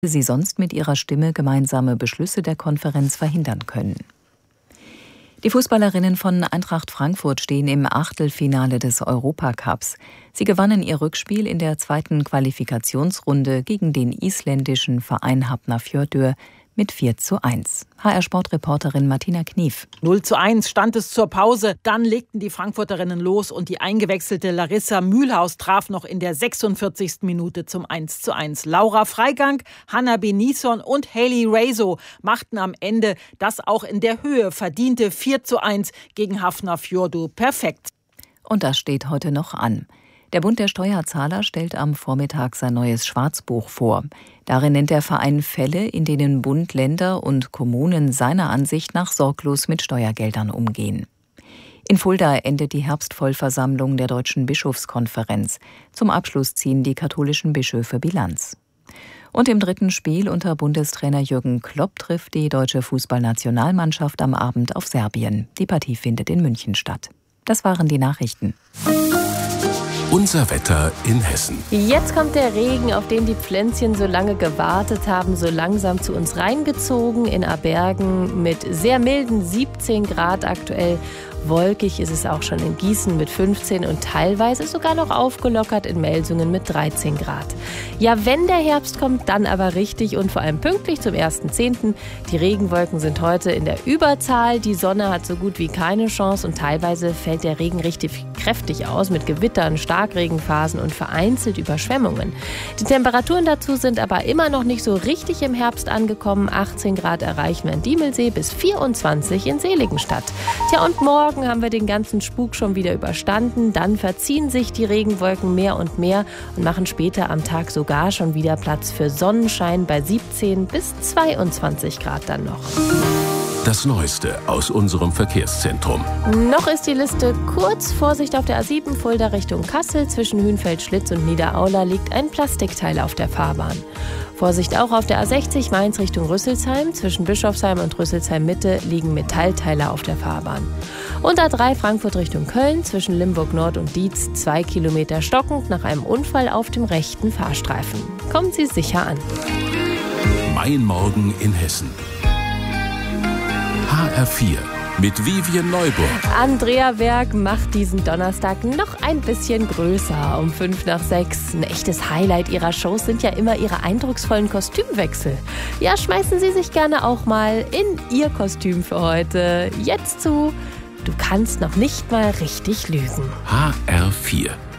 sie sonst mit ihrer Stimme gemeinsame Beschlüsse der Konferenz verhindern können. Die Fußballerinnen von Eintracht Frankfurt stehen im Achtelfinale des Europacups. Sie gewannen ihr Rückspiel in der zweiten Qualifikationsrunde gegen den isländischen Verein Hafnarfjörður mit 4:1. HR-Sportreporterin Martina Knief. 0:1 stand es zur Pause. Dann legten die Frankfurterinnen los und die eingewechselte Larissa Mühlhaus traf noch in der 46. Minute zum 1:1. Laura Freigang, Hanna Benison und Hayley Raso machten am Ende das auch in der Höhe verdiente 4:1 gegen Hafnarfjörður perfekt. Und das steht heute noch an. Der Bund der Steuerzahler stellt am Vormittag sein neues Schwarzbuch vor. Darin nennt der Verein Fälle, in denen Bund, Länder und Kommunen seiner Ansicht nach sorglos mit Steuergeldern umgehen. In Fulda endet die Herbstvollversammlung der Deutschen Bischofskonferenz. Zum Abschluss ziehen die katholischen Bischöfe Bilanz. Und im dritten Spiel unter Bundestrainer Jürgen Klopp trifft die deutsche Fußballnationalmannschaft am Abend auf Serbien. Die Partie findet in München statt. Das waren die Nachrichten. Unser Wetter in Hessen. Jetzt kommt der Regen, auf den die Pflänzchen so lange gewartet haben, so langsam zu uns reingezogen. In Abergen mit sehr milden 17 Grad aktuell. Wolkig ist es auch schon in Gießen mit 15 und teilweise sogar noch aufgelockert in Melsungen mit 13 Grad. Ja, wenn der Herbst kommt, dann aber richtig und vor allem pünktlich zum 1.10. Die Regenwolken sind heute in der Überzahl. Die Sonne hat so gut wie keine Chance und teilweise fällt der Regen richtig kräftig aus mit Gewittern, Starkregenphasen und vereinzelt Überschwemmungen. Die Temperaturen dazu sind aber immer noch nicht so richtig im Herbst angekommen. 18 Grad erreichen wir in Diemelsee bis 24 in Seligenstadt. Tja, und morgen haben wir den ganzen Spuk schon wieder überstanden. Dann verziehen sich die Regenwolken mehr und mehr und machen später am Tag sogar schon wieder Platz für Sonnenschein bei 17 bis 22 Grad dann noch. Das Neueste aus unserem Verkehrszentrum. Noch ist die Liste kurz. Vorsicht auf der A7 Fulda Richtung Kassel. Zwischen Hünfeld-Schlitz und Niederaula liegt ein Plastikteil auf der Fahrbahn. Vorsicht auch auf der A60 Mainz Richtung Rüsselsheim. Zwischen Bischofsheim und Rüsselsheim Mitte liegen Metallteile auf der Fahrbahn. Und A3 Frankfurt Richtung Köln. Zwischen Limburg Nord und Dietz 2 Kilometer stockend nach einem Unfall auf dem rechten Fahrstreifen. Kommen Sie sicher an. Mein Morgen in Hessen. HR4 mit Vivian Neuburg. Andrea Berg macht diesen Donnerstag noch ein bisschen größer. Um 5:05. Ein echtes Highlight ihrer Shows sind ja immer ihre eindrucksvollen Kostümwechsel. Ja, schmeißen Sie sich gerne auch mal in Ihr Kostüm für heute. Jetzt zu Du kannst noch nicht mal richtig lügen. HR4